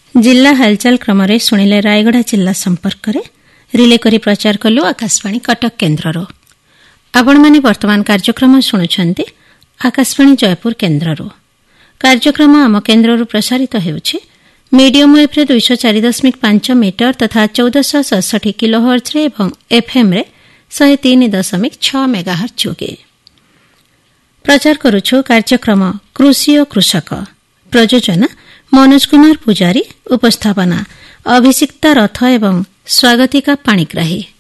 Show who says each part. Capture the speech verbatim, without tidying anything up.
Speaker 1: जिला हालचाल क्रम शुणिले रायगढ़ जिला संपर्क में रिले करी प्रचार कलु आकाशवाणी कटक केन्द्र। आपण माने वर्तमान कार्यक्रम शुणुछंती आकाशवाणी जयपुर केन्द्र। कार्यक्रम आम केन्द्र प्रसारित हेउछि मीडियम वेव रे दुई सौ चार दशमिक पांच मीटर तथा चौदह सौ सड़सठ किलो हर्ट्ज रे एवं एफएम रे शहे तीन दशमिक छह मेगाहर्ट्ज जोगे प्रचार करुछु। कार्यक्रम कृषि और कृषक प्रयोजना मनोज कुमार पुजारी, उपस्थापना अभिषिक्ता रथ एवं स्वागतिका पाणिग्राही।